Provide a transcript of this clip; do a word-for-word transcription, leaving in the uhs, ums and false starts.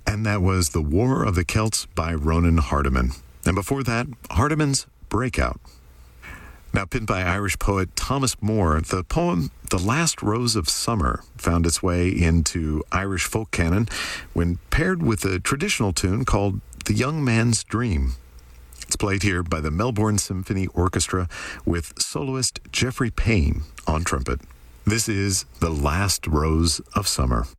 And that was The War of the Celts by Ronan Hardiman. And before that, Hardiman's Breakout. Now, penned by Irish poet Thomas Moore, the poem The Last Rose of Summer found its way into Irish folk canon when paired with a traditional tune called The Young Man's Dream. It's played here by the Melbourne Symphony Orchestra with soloist Jeffrey Payne on trumpet. This is The Last Rose of Summer.